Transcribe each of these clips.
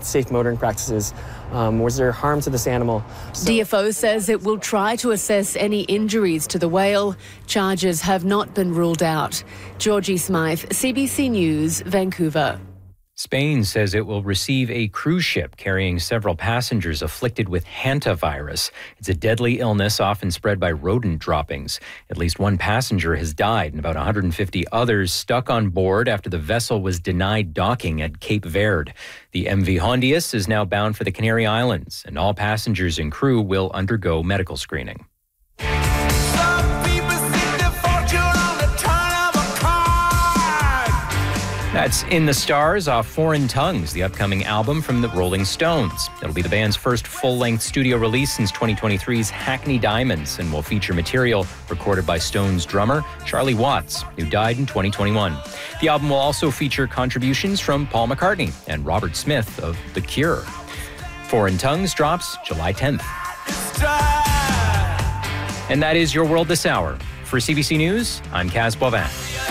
safe motoring practices? Was there harm to this animal? DFO says it will try to assess any injuries to the whale. Charges have not been ruled out. Georgie Smythe, CBC News, Vancouver. Spain says it will receive a cruise ship carrying several passengers afflicted with hantavirus. It's a deadly illness often spread by rodent droppings. At least one passenger has died and about 150 others stuck on board after the vessel was denied docking at Cape Verde. The MV Hondius is now bound for the Canary Islands, and all passengers and crew will undergo medical screening. That's In the Stars off Foreign Tongues, the upcoming album from the Rolling Stones. It'll be the band's first full-length studio release since 2023's Hackney Diamonds and will feature material recorded by Stones drummer Charlie Watts, who died in 2021. The album will also feature contributions from Paul McCartney and Robert Smith of The Cure. Foreign Tongues drops July 10th. And that is Your World This Hour. For CBC News, I'm Kaz Boivin.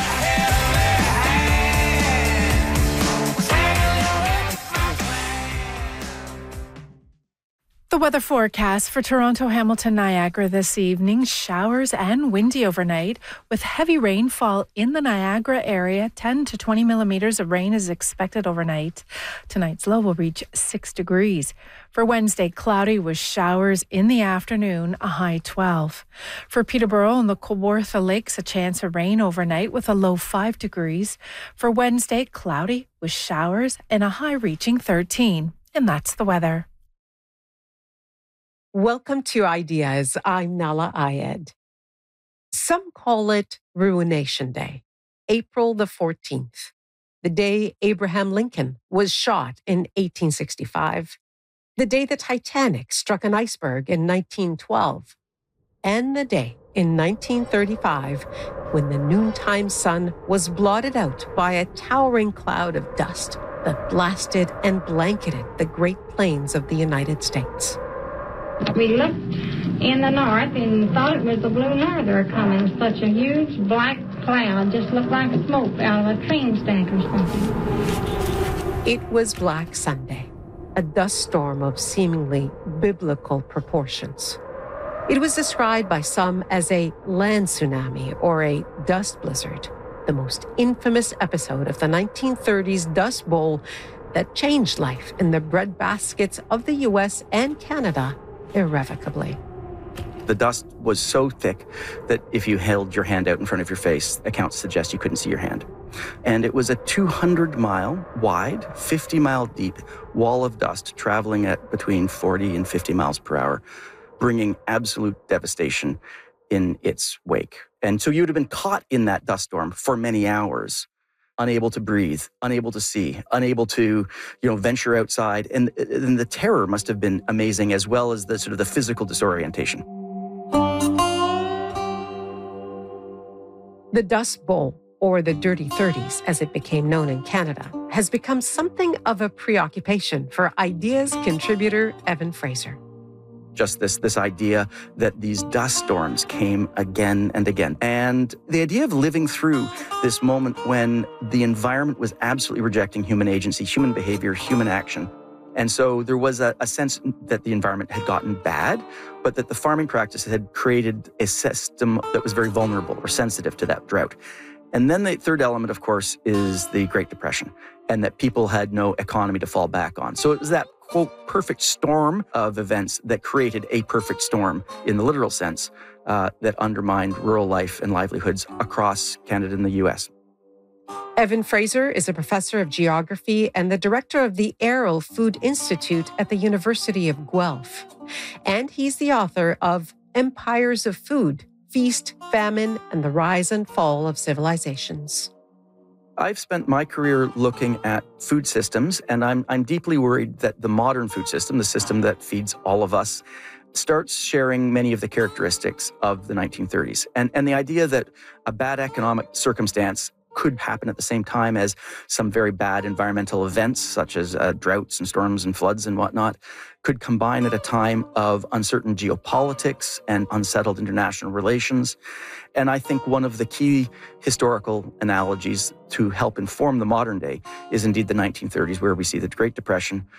The weather forecast for Toronto, Hamilton, Niagara this evening. Showers and windy overnight with heavy rainfall in the Niagara area. 10 to 20 millimeters of rain is expected overnight. Tonight's low will reach 6 degrees. For Wednesday, cloudy with showers in the afternoon, a high 12. For Peterborough and the Kawartha Lakes, a chance of rain overnight with a low 5 degrees. For Wednesday, cloudy with showers and a high reaching 13. And that's the weather. Welcome to Ideas. I'm Nala Ayed. Some call it Ruination Day, April the 14th, the day Abraham Lincoln was shot in 1865, the day the Titanic struck an iceberg in 1912, and the day in 1935 when the noontime sun was blotted out by a towering cloud of dust that blasted and blanketed the Great Plains of the United States. We looked in the north and thought it was the Blue Norther coming. Such a huge black cloud, just looked like smoke out of a train stack or something. It was Black Sunday, a dust storm of seemingly biblical proportions. It was described by some as a land tsunami or a dust blizzard, the most infamous episode of the 1930s Dust Bowl that changed life in the breadbaskets of the U.S. and Canada irrevocably. The dust was so thick that if you held your hand out in front of your face, accounts suggest you couldn't see your hand. And it was a 200-mile wide, 50-mile deep wall of dust traveling at between 40 and 50 miles per hour, bringing absolute devastation in its wake. And so you would have been caught in that dust storm for many hours, unable to breathe, unable to see, unable to, venture outside. And the terror must have been amazing, as well as the sort of the physical disorientation. The Dust Bowl, or the Dirty 30s, as it became known in Canada, has become something of a preoccupation for Ideas contributor Evan Fraser. Just this idea that these dust storms came again and again. And the idea of living through this moment when the environment was absolutely rejecting human agency, human behavior, human action. And so there was a sense that the environment had gotten bad, but that the farming practices had created a system that was very vulnerable or sensitive to that drought. And then the third element, of course, is the Great Depression, and that people had no economy to fall back on. So it was that, quote, perfect storm of events that created a perfect storm in the literal sense that undermined rural life and livelihoods across Canada and the U.S. Evan Fraser is a professor of geography and the director of the Arrell Food Institute at the University of Guelph. And he's the author of Empires of Food, Feast, Famine, and the Rise and Fall of Civilizations. I've spent my career looking at food systems, and I'm deeply worried that the modern food system, the system that feeds all of us, starts sharing many of the characteristics of the 1930s. And the idea that a bad economic circumstance could happen at the same time as some very bad environmental events, such as droughts and storms and floods and whatnot, could combine at a time of uncertain geopolitics and unsettled international relations. And I think one of the key historical analogies to help inform the modern day is indeed the 1930s, where we see the Great Depression,